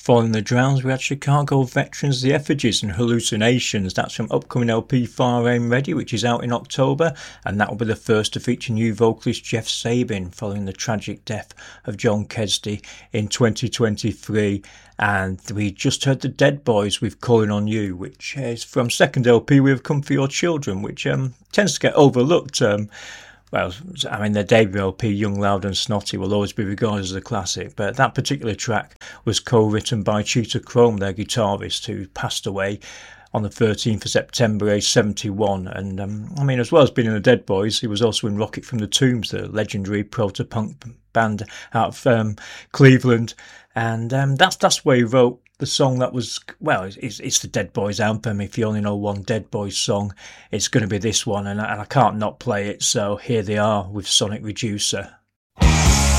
Following the Drowns, we had Chicago Veterans, The Effigies and Hallucinations. That's from upcoming LP Far Aim Ready, which is out in October, and that will be the first to feature new vocalist Jeff Sabin following the tragic death of John Kesdy in 2023. And we just heard the Dead Boys with Calling on You, which is from second LP We've Come for Your Children, which tends to get overlooked. Well, I mean, their debut LP, Young, Loud and Snotty, will always be regarded as a classic, but that particular track was co-written by Cheetah Chrome, their guitarist, who passed away on the 13th of September, aged 71. And, I mean, as well as being in the Dead Boys, he was also in Rocket from the Tombs, the legendary proto-punk band out of Cleveland. And that's where he wrote the song that was, well, it's the Dead Boys anthem. If you only know one Dead Boys song, it's going to be this one, and I can't not play it. So here they are with Sonic Reducer.